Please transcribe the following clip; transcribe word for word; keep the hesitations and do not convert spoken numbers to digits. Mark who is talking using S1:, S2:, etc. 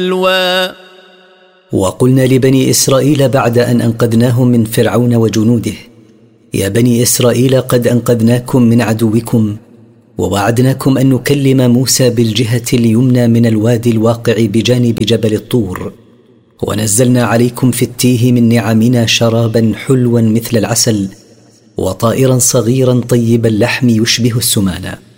S1: سلوى.
S2: وقلنا لبني إسرائيل بعد أن أنقذناهم من فرعون وجنوده: يا بني إسرائيل قد أنقذناكم من عدوكم، ووعدناكم أن نكلم موسى بالجهة اليمنى من الوادي الواقع بجانب جبل الطور، ونزلنا عليكم في التيه من نعمنا شرابا حلوا مثل العسل، وطائرا صغيرا طيب اللحم يشبه السمانة.